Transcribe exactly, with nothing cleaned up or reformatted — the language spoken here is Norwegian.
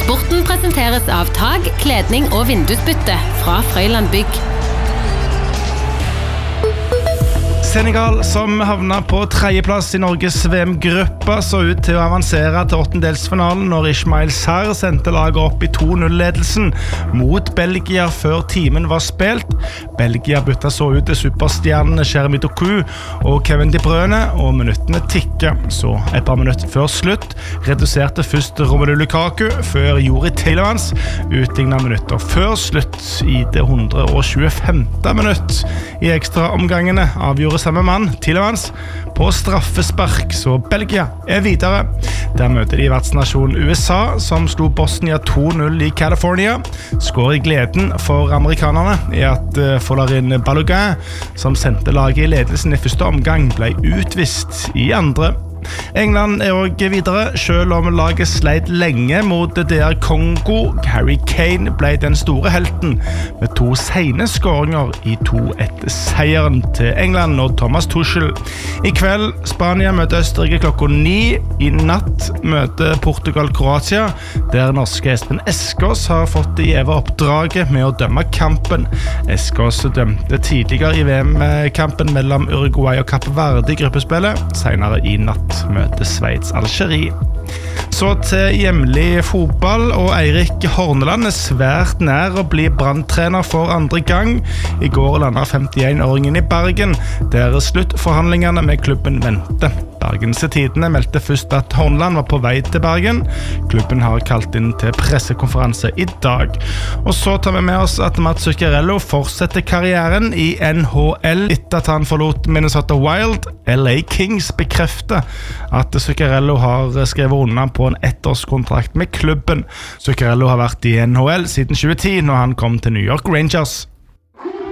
Sporten presenteres av tag, kledning og vindusbytte fra Frøyland Bygg. Senegal, som havnet på tredjeplass i Norges V M-gruppa, så ut til å avansere til åttendelsfinalen når Ismail Sarr sendte laget opp i to null-ledelsen mot Belgia før timen var spilt. Belgia bytta så ut til superstjernene Jeremy Doku og Kevin De Bruyne, og minuttene tikket. Så et par minutter før slutt reduserte først Romelu Lukaku, før Juri Tillemans utlignet minutter før slutt i det one hundred twenty-femte minutt. I ekstra omgangene avgjorde samme mann, Tillemans, på straffespark, så Belgia er videre. Der møter de vertsnasjonen U S A, som slo Bosnia two null i California. Skår i gleden for amerikanerne i at Folarin Balogun, som sendte laget i ledelsen i første omgang, ble utvist i andre. England er også videre, selv om laget sleit lenge mot D R Kongo. Harry Kane ble den store helten med to sene skåringer i two one seieren til England og Thomas Tuchel. I kveld Spania møter Østerrike klokka ni. I natt møter Portugal Kroatia, der norske Espen Eskås har fått det gjeve oppdraget med å dømme kampen. Eskås dømte tidligere i V M-kampen mellom Uruguay og Kapp Verde i gruppespillet, senere i natt møter Sveits Algerie. Så til hjemlig fotball, og Eirik Horneland er svært nær å bli brandtrener for andre gang. I går landet femtién-åringen i Bergen, der sluttforhandlingene med klubben venter. Bergens Tidende meldte først at Horneland var på vei til Bergen. Klubben har kalt inn til pressekonferanse i dag. Og så tar vi med oss at Mats Zuccarello fortsetter karrieren i N H L etter at han forlot Minnesota Wild. L A Kings bekrefter at Zuccarello har skrevet under på en ettårskontrakt med klubben. Zuccarello har vært i N H L siden tjue ti, når han kom til New York Rangers.